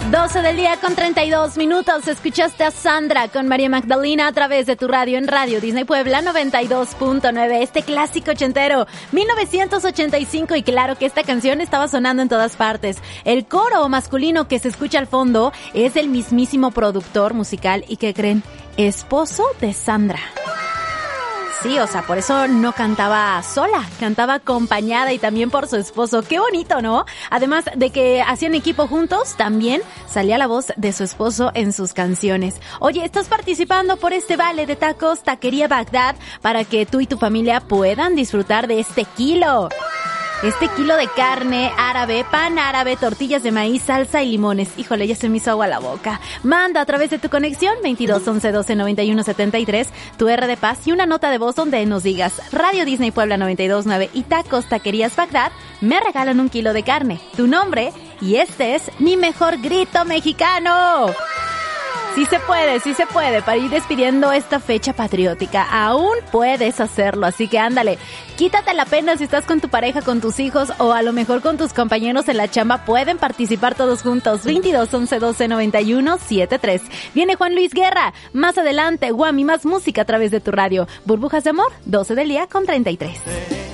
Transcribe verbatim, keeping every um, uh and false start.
doce del día con treinta y dos minutos. Escuchaste a Sandra con María Magdalena a través de tu radio en Radio Disney Puebla noventa y dos punto nueve. Este clásico ochentero, mil novecientos ochenta y cinco, y claro que esta canción estaba sonando en todas partes. El coro masculino que se escucha al fondo es el mismísimo productor musical y, ¿qué creen? Esposo de Sandra. Sí, o sea, por eso no cantaba sola, cantaba acompañada y también por su esposo. ¡Qué bonito!, ¿no? Además de que hacían equipo juntos, también salía la voz de su esposo en sus canciones. Oye, estás participando por este vale de tacos Taquería Bagdad para que tú y tu familia puedan disfrutar de este kilo. Este kilo de carne árabe, pan árabe, tortillas de maíz, salsa y limones. Híjole, ya se me hizo agua la boca. Manda a través de tu conexión veintidós once doce noventa y uno setenta y tres tu R de paz y una nota de voz donde nos digas: Radio Disney Puebla noventa y dos punto nueve y Tacos Taquerías Bagdad me regalan un kilo de carne, tu nombre, y este es mi mejor grito mexicano. Sí se puede, sí se puede, para ir despidiendo esta fecha patriótica. Aún puedes hacerlo, así que ándale, quítate la pena si estás con tu pareja, con tus hijos o a lo mejor con tus compañeros en la chamba. Pueden participar todos juntos. veintidós once doce noventa y uno setenta y tres. Viene Juan Luis Guerra. Más adelante, Guami, más música a través de tu radio. Burbujas de amor, doce del día con treinta y tres.